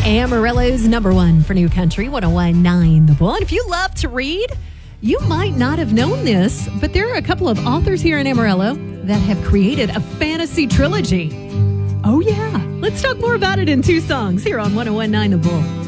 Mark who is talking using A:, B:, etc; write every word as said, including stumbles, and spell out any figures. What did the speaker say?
A: Amarillo's number one for New Country, one oh one point nine The Bull. And if you love to read, you might not have known this, but there are a couple of authors here in Amarillo that have created a fantasy trilogy. Oh, yeah. Let's talk more about it in two songs here on one oh one point nine The Bull.